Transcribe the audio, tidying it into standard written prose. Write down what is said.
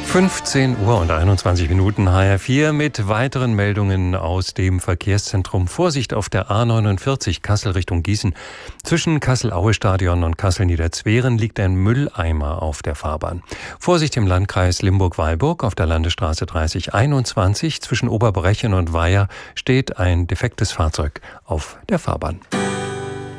15 Uhr und 21 Minuten HR4 mit weiteren Meldungen aus dem Verkehrszentrum. Vorsicht auf der A49 Kassel Richtung Gießen. Zwischen Kassel-Aue-Stadion und Kassel-Niederzweren liegt ein Mülleimer auf der Fahrbahn. Vorsicht im Landkreis Limburg-Weilburg auf der Landesstraße 3021. Zwischen Oberbrechen und Weiher steht ein defektes Fahrzeug auf der Fahrbahn.